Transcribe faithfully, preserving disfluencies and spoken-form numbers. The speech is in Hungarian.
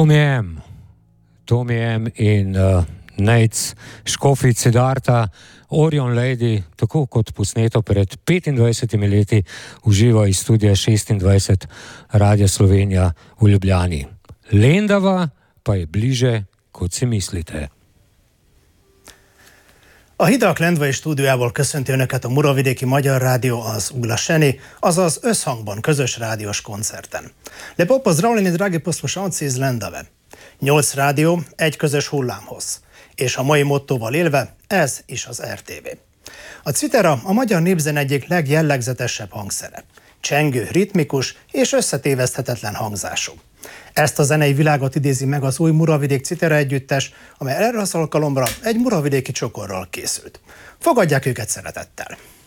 Tommy M. Tommy M. in uh, Nejc Škofic Siddharta, Orion Lady, tako kot posneto pred petindvajsetimi leti, uživa iz studia šestindvajset Radia Slovenija v Ljubljani. Lendava pa je bliže, kot si mislite. A Hidak Lendvai stúdiójából köszönti Önöket a Muravidéki Magyar Rádió, az Uglašeni, azaz Összhangban közös rádiós koncerten. Lijep pozdravljeni, dragi poslušalci iz Lendave. Nyolc rádió, egy közös hullámhoz. És a mai mottóval élve, ez is az er té vé. A citera a magyar népzene egyik legjellegzetesebb hangszere. Csengő, ritmikus és összetéveszthetetlen hangzású. Ezt a zenei világot idézi meg az új Muravidék Citera együttes, amely erre az alkalomra egy muravidéki csokorral készült. Fogadják őket szeretettel!